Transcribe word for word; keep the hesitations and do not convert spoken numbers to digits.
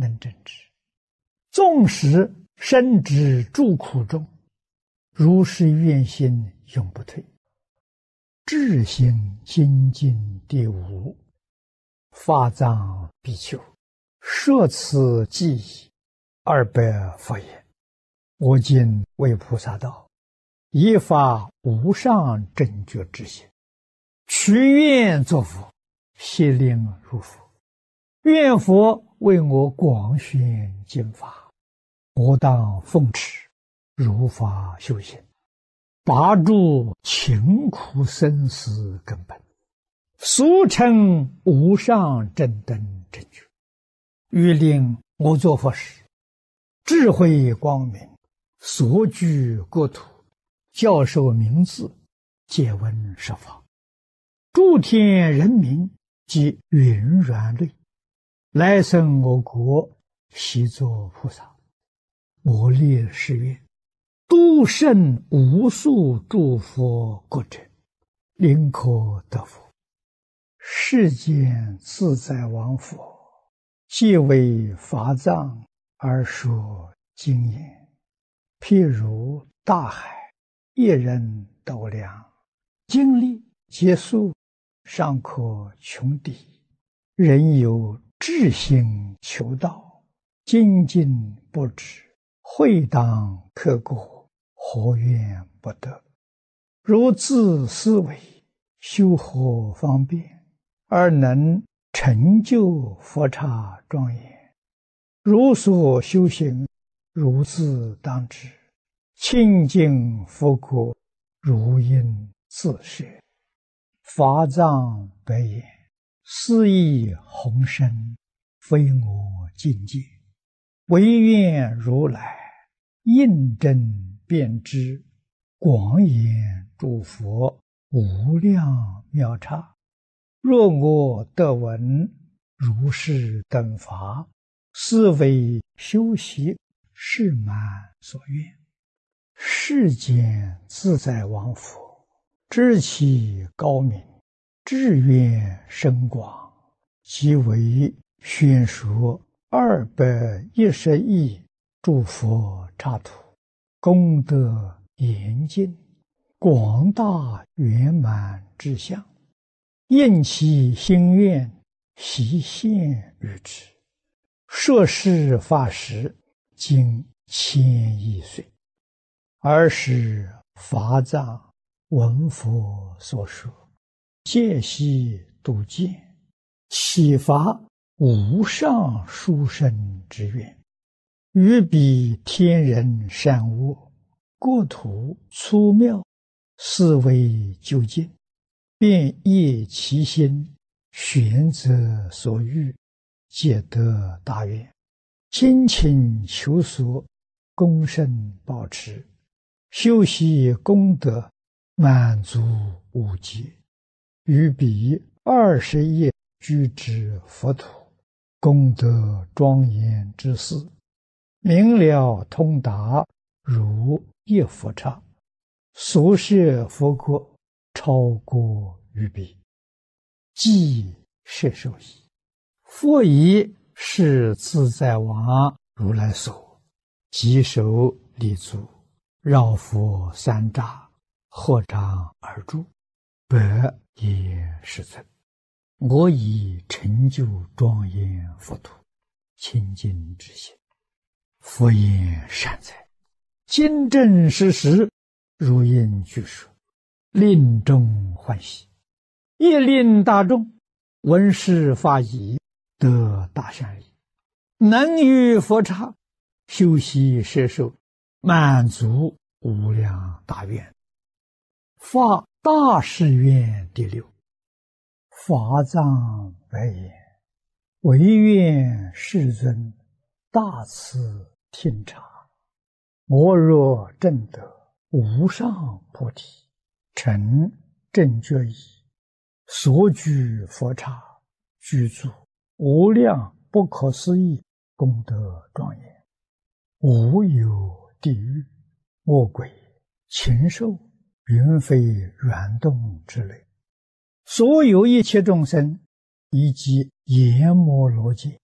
能证之。纵使身之诸苦中，如是愿心永不退。智行精进第五，法藏比丘，摄此记忆二百佛言：我今为菩萨道，以发无上正觉之心，许愿作佛，悉令如佛。愿佛为我广宣经法，我当奉持，如法修行，拔除勤苦生死根本，俗称无上正等正觉。欲令我作佛时，智慧光明，所居国土，教授名字，借闻十法，诸天人民及云软类，来生我国，悉作菩萨。我立誓愿，度胜无数诸佛国者，宁可得佛。世间自在王佛，即为法藏而说经言，譬如大海，一人斗量，经历劫数，尚可穷敌。人有志心求道，精进不止，会当刻过，何怨不得？如自思维，修何方便，而能成就佛刹庄严？如所修行，如自当知，清净佛国，如应自摄。法藏白言：斯亦宏深，非我境界，唯愿如来印证遍知，广演诸佛无量妙刹。若我得闻如是等法，斯为修习是满所愿。世间自在王佛，知其高明，志愿深广，即为宣说二百一十亿诸佛刹土，功德严尽，广大圆满之相，应其心愿，悉现于之。摄事法时，经千亿岁。尔时法藏闻佛所说，戒悉度见，启发无上殊胜之愿，于彼天人善恶，国土粗妙，思维究竟，便业其心，选择所欲，皆得大愿，精勤求索，功胜保持，修习功德，满足无极。于彼二十亿居之佛土，功德庄严之事，明了通达，如一佛刹。所摄佛国，超过于彼，即摄受矣。佛以是自在王如来所，即手立足，绕佛三匝，合掌而住，百也世尊。我以成就庄严佛土，清净之心。佛言善哉，今正实实，如应具说，令众欢喜，亦令大众闻是法已，得大善利，能于佛刹修习摄受，满足无量大愿。发大誓愿第六。法藏白言：唯愿世尊大慈听察，我若证得无上菩提，成正觉已，所居佛刹，居住无量不可思议功德庄严，无有地狱、恶鬼、禽兽、云飞软动之类，所有一切众生，以及阎摩罗界